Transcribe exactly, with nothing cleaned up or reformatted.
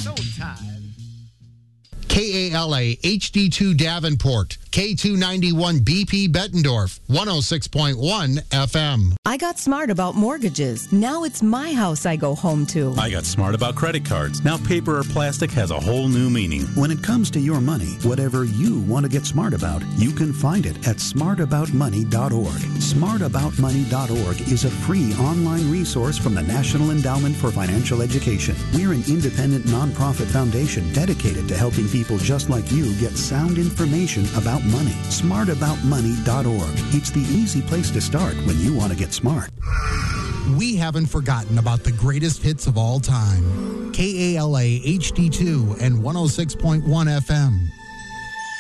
so tired. K A L A H D two Davenport, K two ninety-one B P Bettendorf, one oh six point one F M. I got smart about mortgages. Now it's my house I go home to. I got smart about credit cards. Now paper or plastic has a whole new meaning. When it comes to your money, whatever you want to get smart about, you can find it at smart about money dot org. smart about money dot org is a free online resource from the National Endowment for Financial Education. We're an independent nonprofit foundation dedicated to helping people just like you get sound information about money. smart about money dot org. It's the easy place to start when you want to get smart. We haven't forgotten about the greatest hits of all time. K A L A H D two and one oh six point one F M.